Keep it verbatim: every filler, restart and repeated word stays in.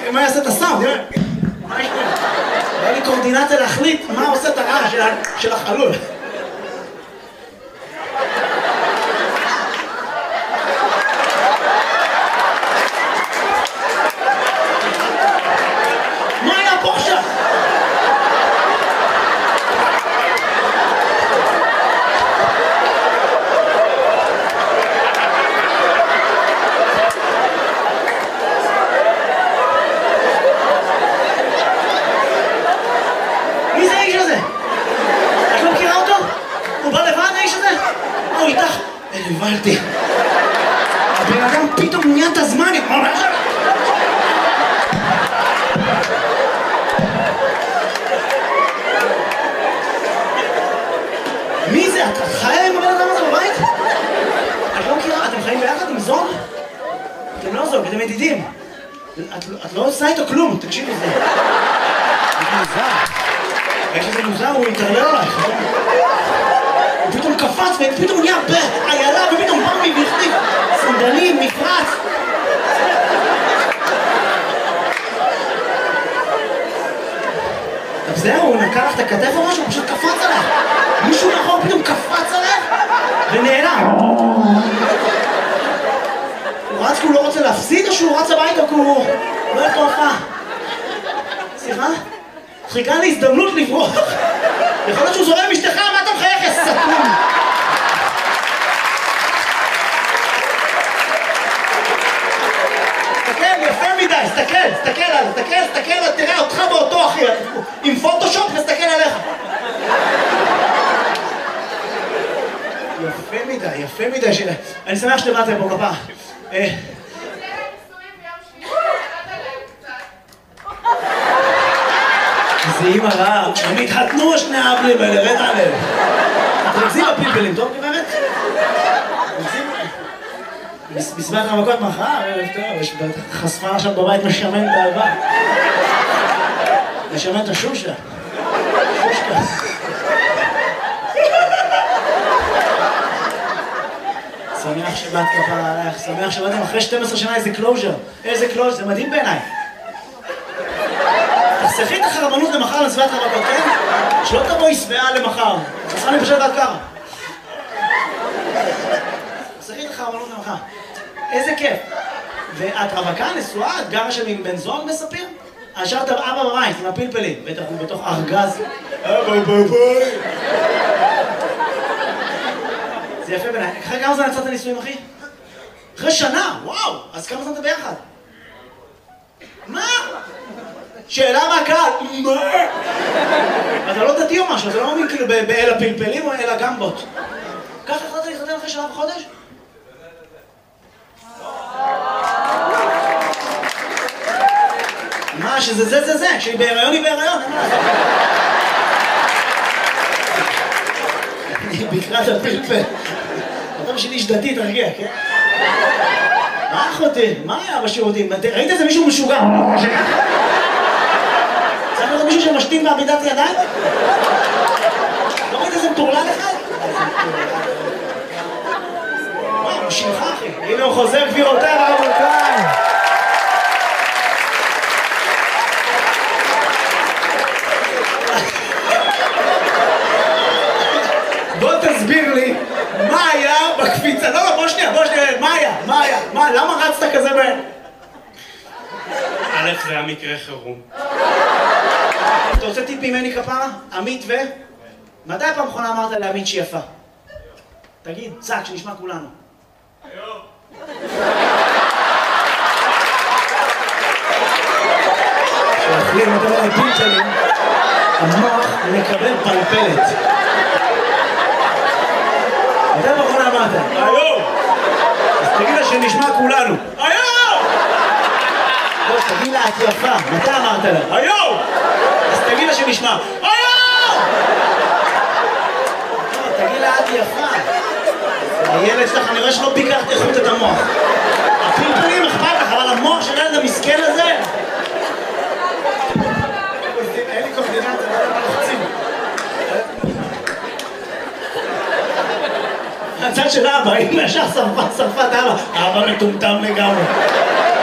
מה יעשה את הסאונד? מה יש פה? היה לי קורדינציה להחליט מה עושה את הרעש של החלול. מה היה פה עכשיו? הבנתי. הבן אדם פתאום נהיה את הזמן. מי זה? אתה חי עם הבן אדם הזה בבית? את לא מכירה? אתם חיים ביחד עם זוג? אתם לא זוג, אתם ידידים. את לא עושה איתו כלום, תקשיבי לזה. זה מוזר. איך שזה מוזר, הוא יתרלל עלייך. הוא פתאום קפץ ופתאום נהיה בעיילה ופתאום בא מי והחליף סנדלים, מפרץ. טוב זהו, הוא נקע לך את הכתף או משהו, הוא פשוט קפץ עליך. מישהו נכון פתאום קפץ עליך ונעלם. הוא רץ כי הוא לא רוצה להפסיד או שהוא רץ הביתה כי הוא לא הולך להופעה? סליחה? חיכה לי הזדמנות לברוח. יכול להיות שהוא זורם עם אשתך, מה אתה מחייך, יא סתום? תסתכל, יפה מדי, תסתכל, תסתכל עליו, תסתכל, תסתכל, תראה אותך באותו אחי, עם פוטושופ נסתכל עליך. יפה מדי, יפה מדי שלה. אני שמח שבאת לפה כפה. זה אימא רעה, הם התחתנו שני האבלים האלה, רד עליהם. אתם נגזים בפלפלים, טוב גברת? בסביבת המכות מחר, ערב טוב, יש חשפה עכשיו בבית משמן את האהבה. משמן את השושה. שושקה. שמח שבאת כפרה עליך, שמח שבאתם אחרי שתים עשרה שנה איזה קלוז'ר. איזה קלוז'ר, זה מדהים בעיניי. תחסכי את החרמנות למחר לסביבת המכות, כן? שלא תבואי שבעה למחר. תעשה לי פשוט עד ככה. תחסכי את החרמנות למחר. איזה כיף. ואת רווקה, נשואה, את גרה שם עם בן זוג בספיר? השארת אבא בבית עם הפלפלים, בטח הוא בתוך ארגז. אבא בבית. זה יפה בעיניי. אחרי כמה זמן יצאת הנישואים, אחי? אחרי שנה, וואו! אז כמה זמן אתה ביחד? מה? שאלה מהקהל, מה? אתה לא דתי או משהו, אתה לא מאמין כאילו באל הפלפלים או אל הגמבות. ככה החלטת להתחתן אחרי שנה וחודש? מה, שזה זה זה זה, כשהיא בהיריון היא בהיריון, אין מה לעשות. אני בקרת הפלפל. אתה בשביל איש דתי, תרגיע, כן? מה אחותי? מה היה בשירותים? ראית איזה מישהו משוגע? צריך לראות מישהו שמשתין בעמידת ידיים? לא ראית איזה מטורלל אחד? וואי, הוא שלך אחי. הנה הוא חוזר גבירותיי ורבותיי. בוא תסביר לי מה היה בקפיצה. לא, לא, בוא שנייה, בוא שנייה. מה היה? מה היה? מה? למה רצת כזה מהר? א', זה היה מקרה חירום. אתה רוצה טיפ ממני כפרה? עמית ו... מתי פעם אחרונה אמרת לעמית שהיא יפה? תגיד, צעק, שנשמע כולנו. היום. כשאוכלים את הלפים שלי, המוח מקבל פלפלת. מתי פעם אחרונה אמרת? היום! אז תגיד לה שנשמע כולנו. היום! לא, תגיד לה, את יפה. מתי אמרת לה? היום! אז תגיד לה שנשמע. היום! תגיד לה, את יפה. הילד שלך, אני רואה שלא ביקרת איכות את המוח. הפלפלים אכפת לך, אבל המוח של הילד המסכן הזה... אין לי קורדינציה, לא יודע מה לוחצים. הצד של אבא, הנה ישר שרפה, שרפת אבא. אבא מטומטם לגמרי.